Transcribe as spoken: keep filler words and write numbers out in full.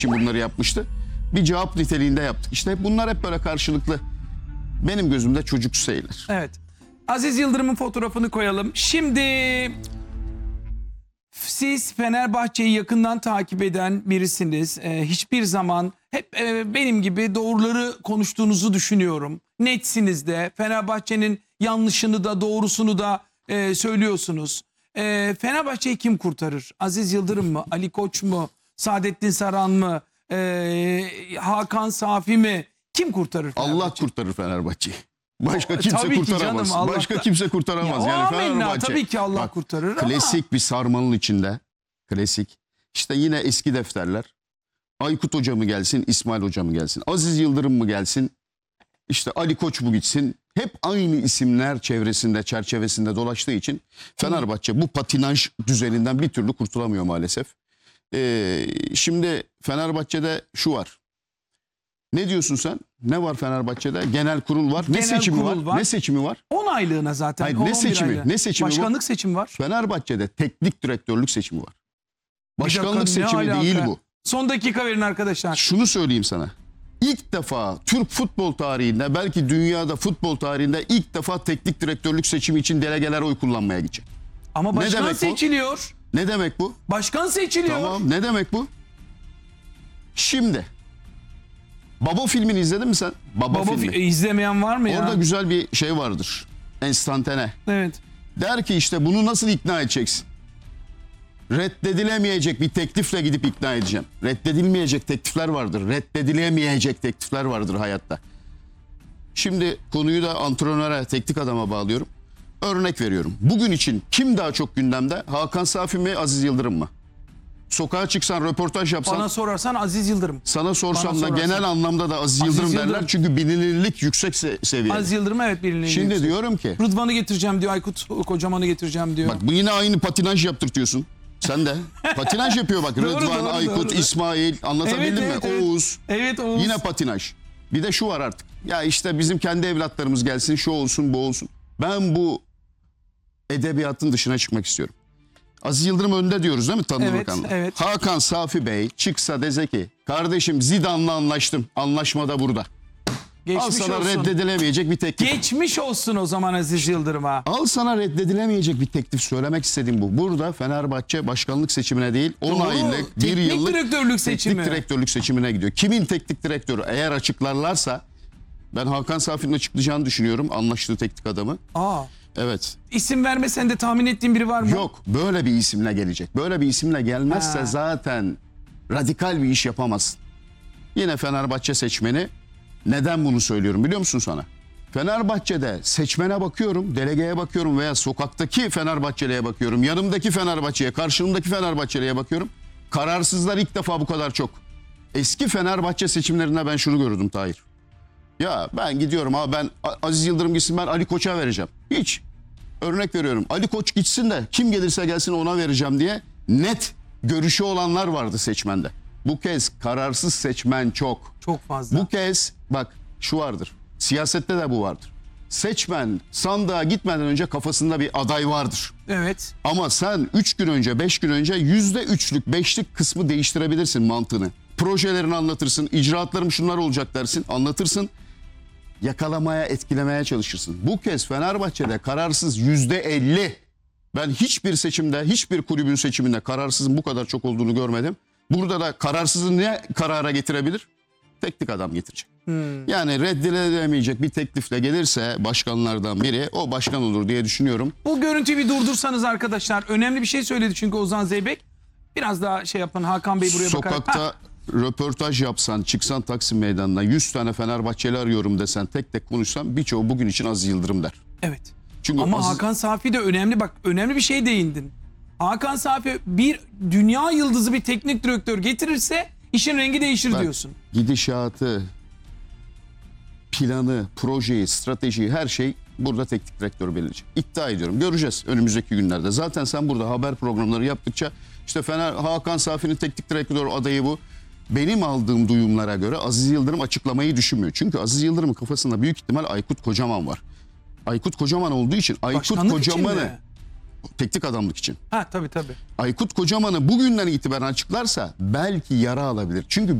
için bunları yapmıştı. Bir cevap niteliğinde yaptık. İşte bunlar hep böyle karşılıklı. Benim gözümde çocuksu şeyler. Evet. Aziz Yıldırım'ın fotoğrafını koyalım. Şimdi siz Fenerbahçe'yi yakından takip eden birisiniz. Ee, hiçbir zaman hep e, benim gibi doğruları konuştuğunuzu düşünüyorum. Netsiniz de. Fenerbahçe'nin yanlışını da doğrusunu da e, söylüyorsunuz. E, Fenerbahçe'yi kim kurtarır? Aziz Yıldırım mı? Ali Koç mu? Saadettin Saran mı? E, Hakan Safi mi? Kim kurtarır Fenerbahçe'yi? Allah kurtarır Fenerbahçe'yi. Başka kimse Tabii ki kurtaramaz. canım, Allah Başka da- kimse kurtaramaz. Ya, o yani amenna, Fenerbahçe. tabii ki Allah Bak, kurtarır ama- Klasik bir sarmalın içinde. Klasik. İşte yine eski defterler. Aykut Hoca mı gelsin, İsmail Hoca mı gelsin? Aziz Yıldırım mı gelsin? İşte Ali Koç mu gitsin? Hep aynı isimler çevresinde, çerçevesinde dolaştığı için Fenerbahçe bu patinaj düzeninden bir türlü kurtulamıyor maalesef. Ee, şimdi Fenerbahçe'de şu var. Ne diyorsun sen? Ne var Fenerbahçe'de? Genel kurul var. Ne Genel seçimi kurul var? var. Ne seçimi var? on aylığına zaten. Hayır, on ne on bir seçimi? aylığına. Ne seçimi bu? Başkanlık seçimi var. Fenerbahçe'de teknik direktörlük seçimi var. Bir Başkanlık dakika, ne seçimi alaka? değil bu. Son dakika verin arkadaşlar. Şunu söyleyeyim sana. İlk defa Türk futbol tarihinde, belki dünyada futbol tarihinde ilk defa teknik direktörlük seçimi için delegeler oy kullanmaya gidecek. Ama başkan demek bu? seçiliyor. Ne demek bu? Başkan seçiliyor. Tamam, ne demek bu? Şimdi Baba filmini izledin mi sen? Baba, Baba filmi. fi- izlemeyen var mı ya? Orada güzel bir şey vardır. Enstantane. Evet. Der ki işte bunu nasıl ikna edeceksin? Reddedilemeyecek bir teklifle gidip ikna edeceğim. Reddedilmeyecek teklifler vardır. Reddedilemeyecek teklifler vardır hayatta. Şimdi konuyu da antrenöre, teknik adama bağlıyorum. Örnek veriyorum. Bugün için kim daha çok gündemde? Hakan Safi mi, Aziz Yıldırım mı? Sokağa çıksan, röportaj yapsan, Bana sorarsan Aziz Yıldırım. sana sorsam bana da sorarsan. genel anlamda da Aziz, Aziz Yıldırım derler. Yıldırım. Çünkü bilinirlik yüksek se- seviyede. Aziz Yıldırım evet birini. Şimdi diyorum ki, Rıdvan'ı getireceğim diyor. Aykut Kocaman'ı getireceğim diyor. bak bu yine aynı patinaj yaptırtıyorsun. Sen de. Patinaj yapıyor bak. Doğru, Rıdvan, doğru, Aykut, doğru. İsmail. Anlatabildim Evet, mi? evet, evet. Oğuz. Evet Oğuz. Yine patinaj. Bir de şu var artık. Ya işte bizim kendi evlatlarımız gelsin, şu olsun, bu olsun. Ben bu edebiyatın dışına çıkmak istiyorum. Aziz Yıldırım önde diyoruz değil mi Tanrı Evet, Bakanlığı? evet. Hakan Safi Bey çıksa dese ki kardeşim Zidane'la anlaştım. Anlaşma da burada. Geçmiş Al sana olsun. reddedilemeyecek bir teklif. Geçmiş olsun o zaman Aziz Yıldırım'a. Al sana reddedilemeyecek bir teklif, söylemek istediğim bu. Burada Fenerbahçe başkanlık seçimine değil on Doğru. aylık, bir Teknik yıllık direktörlük seçimi. teknik direktörlük seçimine gidiyor. Kimin teknik direktörü eğer açıklarlarsa, ben Hakan Safi'nin açıklayacağını düşünüyorum, anlaştığı teknik adamı. Aa. Evet. İsim vermesen de tahmin ettiğin biri var mı? Yok, böyle bir isimle gelecek. Böyle bir isimle gelmezse Ha. zaten radikal bir iş yapamazsın. Yine Fenerbahçe seçmeni. Neden bunu söylüyorum biliyor musun sana? Fenerbahçe'de seçmene bakıyorum, delegeye bakıyorum veya sokaktaki Fenerbahçeli'ye bakıyorum. Yanımdaki Fenerbahçe'ye, karşımdaki Fenerbahçeli'ye bakıyorum. Kararsızlar ilk defa bu kadar çok. Eski Fenerbahçe seçimlerinde ben şunu gördüm Tahir. Ya ben gidiyorum abi, ben Aziz Yıldırım gitsin, ben Ali Koç'a vereceğim. Hiç. Örnek veriyorum. Ali Koç gitsin de kim gelirse gelsin ona vereceğim diye net görüşü olanlar vardı seçmende. Bu kez kararsız seçmen çok. Çok fazla. Bu kez bak şu vardır. Siyasette de bu vardır. Seçmen sandığa gitmeden önce kafasında bir aday vardır. Evet. Ama sen üç gün önce, beş gün önce yüzde üçlük, beşlik kısmı değiştirebilirsin mantığını. Projelerini anlatırsın, icraatlarım şunlar olacak dersin, anlatırsın. Yakalamaya, etkilemeye çalışırsın. Bu kez Fenerbahçe'de kararsız yüzde elli. Ben hiçbir seçimde, hiçbir kulübün seçiminde kararsızın bu kadar çok olduğunu görmedim. Burada da kararsızı ne karara getirebilir? Teknik adam getirecek. Hmm. Yani reddedilemeyecek bir teklifle gelirse başkanlardan biri o başkan olur diye düşünüyorum. Bu görüntüyü bir durdursanız arkadaşlar. Önemli bir şey söyledi çünkü Ozan Zeybek. Biraz daha şey yapın, Hakan Bey buraya bakar. Sokakta Ha, röportaj yapsan, çıksan Taksim Meydanı'na yüz tane Fenerbahçeli arıyorum desen, tek tek konuşsan birçoğu bugün için Aziz Yıldırım der. evet. Çünkü Ama Aziz- Hakan Safi de önemli, bak önemli bir şey değindin. Hakan Safi bir dünya yıldızı bir teknik direktör getirirse işin rengi değişir Bak, diyorsun. gidişatı, planı, projeyi, stratejiyi, her şey burada teknik direktör belirleyecek. İddia ediyorum. Göreceğiz önümüzdeki günlerde. Zaten sen burada haber programları yaptıkça işte Fener, Hakan Safi'nin teknik direktör adayı bu. Benim aldığım duyumlara göre Aziz Yıldırım açıklamayı düşünmüyor. Çünkü Aziz Yıldırım'ın kafasında büyük ihtimal Aykut Kocaman var. Aykut Kocaman olduğu için Aykut Başkanlık için Kocaman'ı mi? teknik adamlık için. Ha tabii tabii. Aykut Kocaman'ı bugünden itibaren açıklarsa belki yara alabilir. Çünkü